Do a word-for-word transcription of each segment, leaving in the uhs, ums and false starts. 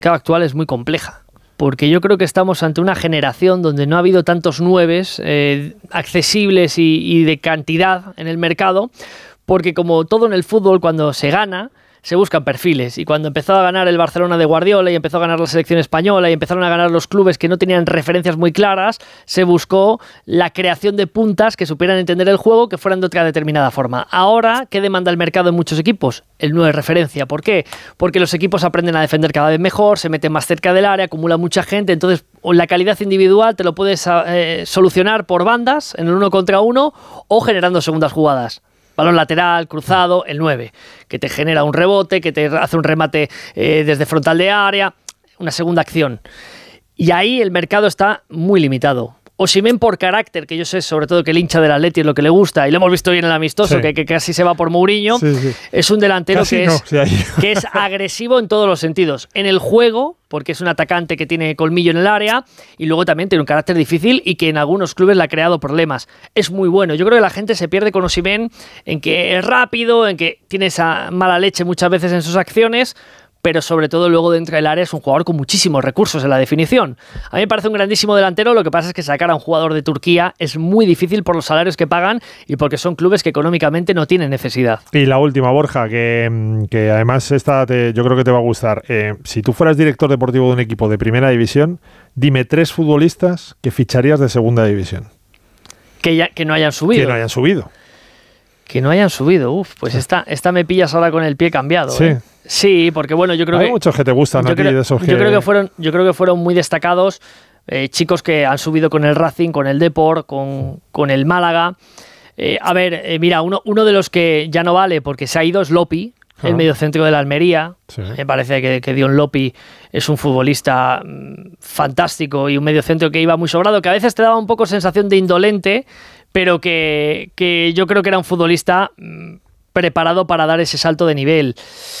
mercado actual es muy compleja. Porque yo creo que estamos ante una generación donde no ha habido tantos nueves eh, accesibles y, y de cantidad en el mercado, porque como todo en el fútbol, cuando se gana, se buscan perfiles. Y cuando empezó a ganar el Barcelona de Guardiola y empezó a ganar la selección española y empezaron a ganar los clubes que no tenían referencias muy claras, se buscó la creación de puntas que supieran entender el juego, que fueran de otra determinada forma. Ahora, ¿qué demanda el mercado en muchos equipos? El nueve referencia. ¿Por qué? Porque los equipos aprenden a defender cada vez mejor, se meten más cerca del área, acumula mucha gente, entonces la calidad individual te lo puedes eh, solucionar por bandas, en el uno contra uno, o generando segundas jugadas. Balón lateral, cruzado, el nueve, que te genera un rebote, que te hace un remate eh, desde frontal de área, una segunda acción. Y ahí el mercado está muy limitado. Osimhen, por carácter, que yo sé sobre todo que el hincha del Atleti es lo que le gusta, y lo hemos visto hoy en el amistoso, sí. que, que casi se va por Mourinho, sí, sí. es un delantero que, no, es, sí, que es agresivo en todos los sentidos. En el juego, porque es un atacante que tiene colmillo en el área, y luego también tiene un carácter difícil y que en algunos clubes le ha creado problemas. Es muy bueno. Yo creo que la gente se pierde con Osimhen en que es rápido, en que tiene esa mala leche muchas veces en sus acciones, pero sobre todo luego dentro del área es un jugador con muchísimos recursos en la definición. A mí me parece un grandísimo delantero, lo que pasa es que sacar a un jugador de Turquía es muy difícil por los salarios que pagan y porque son clubes que económicamente no tienen necesidad. Y la última, Borja, que, que además esta te, yo creo que te va a gustar. Eh, si tú fueras director deportivo de un equipo de primera división, dime tres futbolistas que ficharías de segunda división. Que, ya, que no hayan subido. Que no hayan subido. Que no hayan subido. Uf, pues sí. esta, esta me pillas ahora con el pie cambiado. Sí. ¿eh? Sí, porque bueno, yo creo Hay que... Hay muchos que te gustan aquí creo, de esos que... Yo creo que fueron, yo creo que fueron muy destacados eh, chicos que han subido con el Racing, con el Depor, con, con el Málaga. Eh, a ver, eh, mira, uno, uno de los que ya no vale porque se ha ido es Lopi, ah. el mediocentro de la Almería. Sí. Me parece que, que Dion Lopi es un futbolista mmm, fantástico y un mediocentro que iba muy sobrado, que a veces te daba un poco sensación de indolente, pero que, que yo creo que era un futbolista mmm, preparado para dar ese salto de nivel.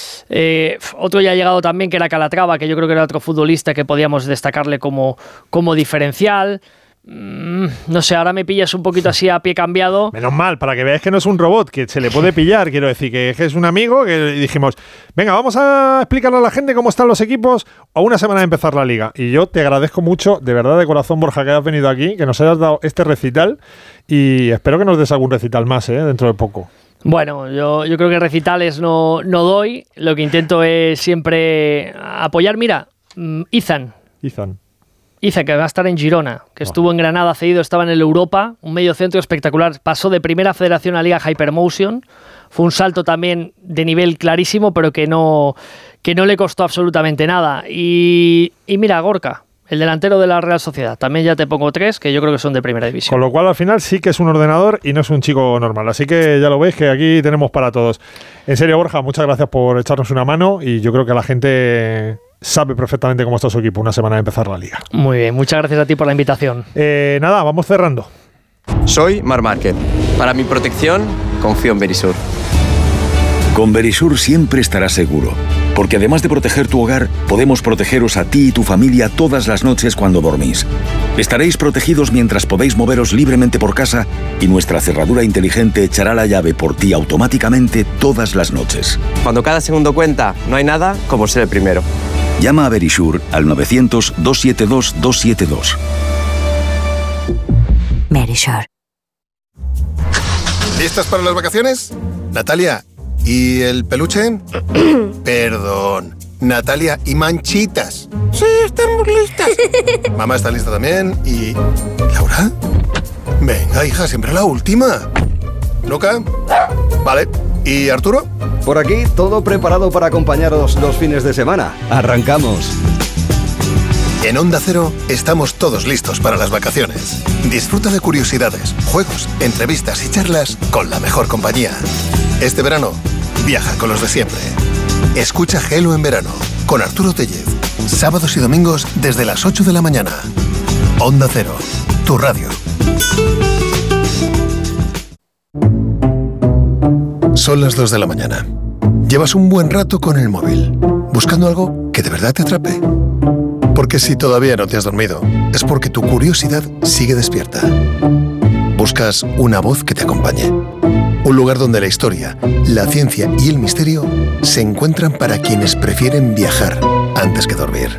Eh, otro ya ha llegado también, que era Calatrava, que yo creo que era otro futbolista que podíamos destacarle como, como diferencial. Mm, no sé, ahora me pillas un poquito así a pie cambiado. Menos mal, para que veáis que no es un robot, que se le puede pillar, quiero decir, que es un amigo, que dijimos, venga, vamos a explicarle a la gente cómo están los equipos a una semana de empezar la liga. Y yo te agradezco mucho, de verdad, de corazón, Borja, que hayas venido aquí, que nos hayas dado este recital, y espero que nos des algún recital más, ¿eh? dentro de poco. Bueno, yo, yo creo que recitales no, no doy. Lo que intento es siempre apoyar. Mira, Izan. Izan. Izan, que va a estar en Girona, que oh. estuvo en Granada cedido, estaba en el Europa, un medio centro espectacular. Pasó de primera federación a Liga Hypermotion. Fue un salto también de nivel clarísimo, pero que no, que no le costó absolutamente nada. Y, y mira, Gorka, el delantero de la Real Sociedad. También ya te pongo tres, que yo creo que son de primera división. Con lo cual, al final, sí que es un ordenador y no es un chico normal. Así que ya lo veis, que aquí tenemos para todos. En serio, Borja, muchas gracias por echarnos una mano y yo creo que la gente sabe perfectamente cómo está su equipo una semana de empezar la liga. Muy bien, muchas gracias a ti por la invitación. Eh, nada, vamos cerrando. Soy Marc Márquez. Para mi protección, confío en Verisur. Con Verisur siempre estarás seguro, porque además de proteger tu hogar, podemos protegeros a ti y tu familia todas las noches cuando dormís. Estaréis protegidos mientras podéis moveros libremente por casa y nuestra cerradura inteligente echará la llave por ti automáticamente todas las noches. Cuando cada segundo cuenta, no hay nada como ser el primero. Llama a Verisur al novecientos, doscientos setenta y dos, doscientos setenta y dos. Verisur. ¿Listas para las vacaciones? Natalia, ¿y el peluche? Perdón. Natalia, ¿y Manchitas? Sí, estamos listas. Mamá está lista también. ¿Y Laura? Venga, hija, siempre la última. ¿Luca? Vale. ¿Y Arturo? Por aquí, todo preparado para acompañaros los fines de semana. ¡Arrancamos! En Onda Cero estamos todos listos para las vacaciones. Disfruta de curiosidades, juegos, entrevistas y charlas con la mejor compañía. Este verano, viaja con los de siempre. Escucha Gelo en verano, con Arturo Tellez. Sábados y domingos desde las ocho de la mañana. Onda Cero, tu radio. Son las dos de la mañana. Llevas un buen rato con el móvil, buscando algo que de verdad te atrape. Porque si todavía no te has dormido, es porque tu curiosidad sigue despierta. Buscas una voz que te acompañe. Un lugar donde la historia, la ciencia y el misterio se encuentran para quienes prefieren viajar antes que dormir.